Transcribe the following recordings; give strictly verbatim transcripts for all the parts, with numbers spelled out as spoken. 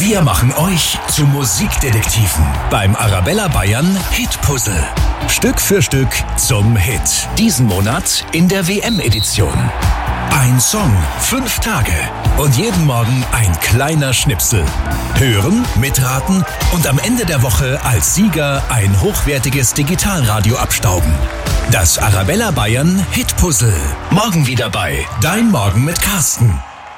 Wir machen euch zu Musikdetektiven beim Arabella Bayern Hitpuzzle. Stück für Stück zum Hit. Diesen Monat in der W M-Edition. Ein Song, fünf Tage und jeden Morgen ein kleiner Schnipsel. Hören, mitraten und am Ende der Woche als Sieger ein hochwertiges Digitalradio abstauben. Das Arabella Bayern Hitpuzzle. Morgen wieder bei Dein Morgen mit Carsten.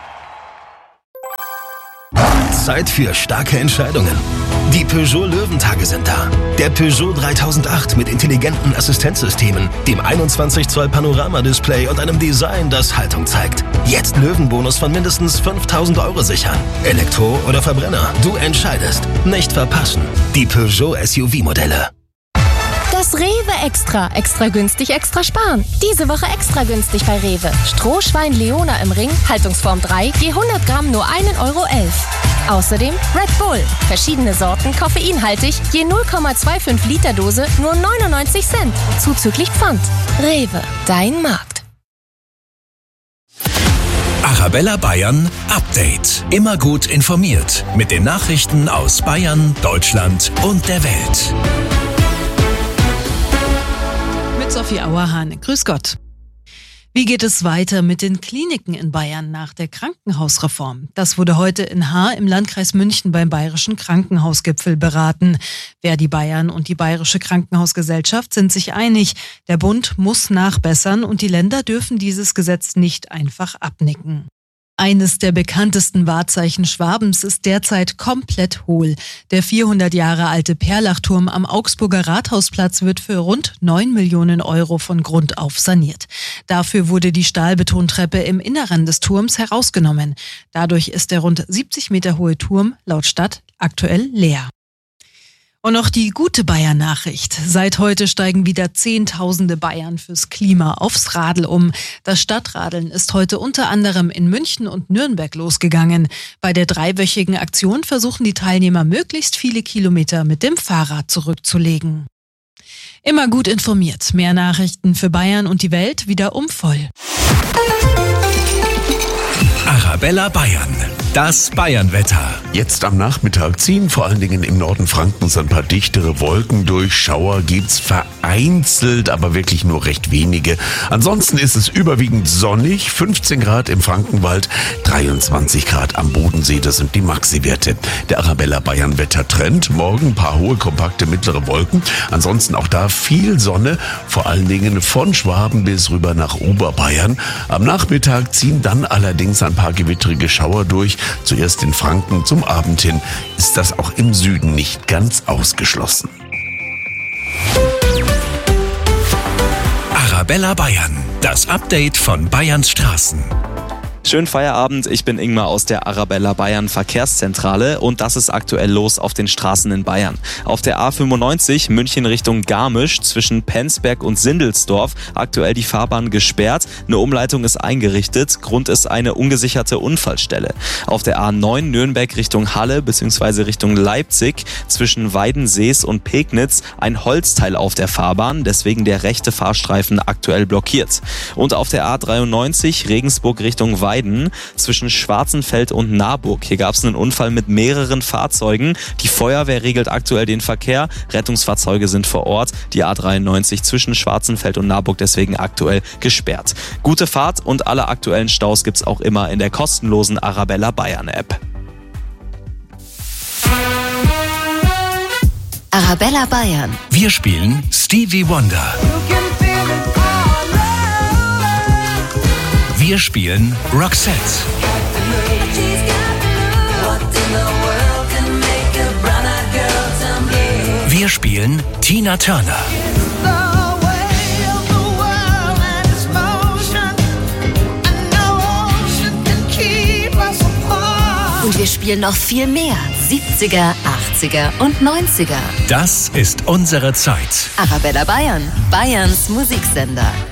Zeit für starke Entscheidungen. Die Peugeot Löwentage sind da. Der Peugeot dreitausendacht mit intelligenten Assistenzsystemen, dem einundzwanzig Zoll Panoramadisplay und einem Design, das Haltung zeigt. Jetzt Löwenbonus von mindestens fünftausend Euro sichern. Elektro oder Verbrenner, du entscheidest. Nicht verpassen. Die Peugeot S U V-Modelle. Das Rewe Extra. Extra günstig, extra sparen. Diese Woche extra günstig bei Rewe. Strohschwein Leona im Ring, Haltungsform drei, je hundert Gramm nur ein Euro elf. Außerdem Red Bull. Verschiedene Sorten, koffeinhaltig, je null Komma fünfundzwanzig Liter Dose, nur neunundneunzig Cent. Zuzüglich Pfand. Rewe, dein Markt. Arabella Bayern Update. Immer gut informiert mit den Nachrichten aus Bayern, Deutschland und der Welt. Mit Sophie Auerhahn. Grüß Gott. Wie geht es weiter mit den Kliniken in Bayern nach der Krankenhausreform? Das wurde heute in Haar im Landkreis München beim Bayerischen Krankenhausgipfel beraten. Verdi Bayern und die Bayerische Krankenhausgesellschaft sind sich einig. Der Bund muss nachbessern und die Länder dürfen dieses Gesetz nicht einfach abnicken. Eines der bekanntesten Wahrzeichen Schwabens ist derzeit komplett hohl. Der vierhundert Jahre alte Perlachturm am Augsburger Rathausplatz wird für rund neun Millionen Euro von Grund auf saniert. Dafür wurde die Stahlbetontreppe im Inneren des Turms herausgenommen. Dadurch ist der rund siebzig Meter hohe Turm laut Stadt aktuell leer. Und noch die gute Bayern-Nachricht. Seit heute steigen wieder Zehntausende Bayern fürs Klima aufs Radl um. Das Stadtradeln ist heute unter anderem in München und Nürnberg losgegangen. Bei der dreiwöchigen Aktion versuchen die Teilnehmer möglichst viele Kilometer mit dem Fahrrad zurückzulegen. Immer gut informiert. Mehr Nachrichten für Bayern und die Welt wieder um voll. Arabella Bayern. Das Bayernwetter. Jetzt am Nachmittag ziehen vor allen Dingen im Norden Frankens ein paar dichtere Wolken durch. Schauer gibt's vereinzelt, aber wirklich nur recht wenige. Ansonsten ist es überwiegend sonnig. fünfzehn Grad im Frankenwald, dreiundzwanzig Grad am Bodensee. Das sind die Maxi-Werte. Der Arabella Bayern Wettertrend. Morgen ein paar hohe, kompakte, mittlere Wolken. Ansonsten auch da viel Sonne. Vor allen Dingen von Schwaben bis rüber nach Oberbayern. Am Nachmittag ziehen dann allerdings ein paar gewittrige Schauer durch. Zuerst in Franken, zum Abend hin ist das auch im Süden nicht ganz ausgeschlossen. Arabella Bayern, das Update von Bayerns Straßen. Schönen Feierabend, ich bin Ingmar aus der Arabella Bayern Verkehrszentrale und das ist aktuell los auf den Straßen in Bayern. Auf der A fünfundneunzig München Richtung Garmisch zwischen Penzberg und Sindelsdorf aktuell die Fahrbahn gesperrt, eine Umleitung ist eingerichtet, Grund ist eine ungesicherte Unfallstelle. Auf der A neun Nürnberg Richtung Halle bzw. Richtung Leipzig zwischen Weidensees und Pegnitz ein Holzteil auf der Fahrbahn, deswegen der rechte Fahrstreifen aktuell blockiert. Und auf der A dreiundneunzig Regensburg Richtung Weiden zwischen Schwarzenfeld und Naburg. Hier gab es einen Unfall mit mehreren Fahrzeugen. Die Feuerwehr regelt aktuell den Verkehr. Rettungsfahrzeuge sind vor Ort. Die A dreiundneunzig zwischen Schwarzenfeld und Naburg deswegen aktuell gesperrt. Gute Fahrt und alle aktuellen Staus gibt's auch immer in der kostenlosen Arabella Bayern App. Arabella Bayern. Wir spielen Stevie Wonder. Wir spielen Roxette. Wir spielen Tina Turner. Und wir spielen noch viel mehr. siebziger, achtziger und neunziger. Das ist unsere Zeit. Arabella Bayern, Bayerns Musiksender.